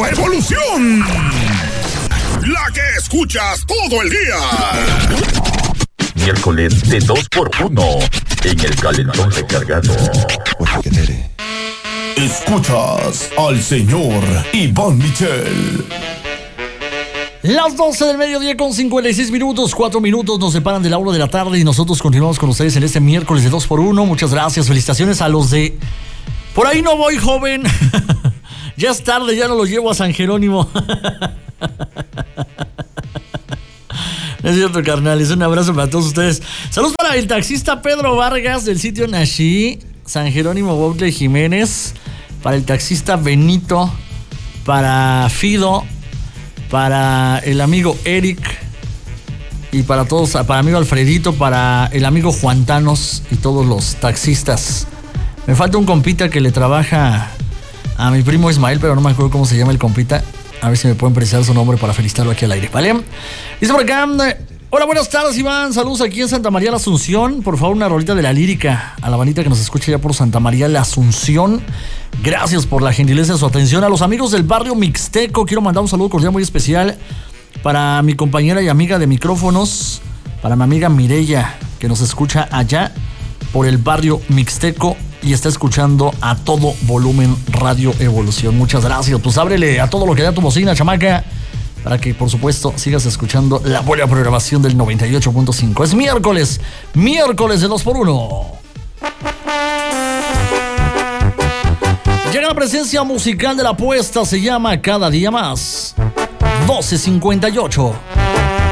Evolución. La que escuchas todo el día. Miércoles de 2x1 en el calentón recargado. Escuchas al señor Iván Michel. Las 12 del mediodía con 56 minutos, 4 minutos nos separan de la 1 de la tarde y nosotros continuamos con ustedes en este miércoles de 2x1. Muchas gracias, felicitaciones a los de... Por ahí no voy, joven. Ya es tarde, ya no los llevo a San Jerónimo. Es cierto, carnales, un abrazo para todos ustedes. Saludos para el taxista Pedro Vargas del sitio Nashi, San Jerónimo Boutle Jiménez, para el taxista Benito, para Fido, para el amigo Eric y para todos, para el amigo Alfredito, para el amigo Juan Tanos y todos los taxistas. Me falta un compita que le trabaja a mi primo Ismael, pero no me acuerdo cómo se llama el compita. A ver si me pueden precisar su nombre para felicitarlo aquí al aire, ¿vale? Dice por acá, hola, buenas tardes, Iván. Saludos aquí en Santa María la Asunción. Por favor, una rolita de La Lírica a la bandita que nos escucha ya por Santa María la Asunción. Gracias por la gentileza de su atención. A los amigos del barrio Mixteco, quiero mandar un saludo cordial muy especial para mi compañera y amiga de micrófonos, para mi amiga Mireya, que nos escucha allá por el barrio Mixteco y está escuchando a todo volumen Radio Evolución. Muchas gracias. Pues ábrele a todo lo que da tu bocina, chamaca, para que, por supuesto, sigas escuchando la buena programación del 98.5. Es miércoles de 2x1. Llega la presencia musical de la apuesta, se llama Cada Día Más. 12:58.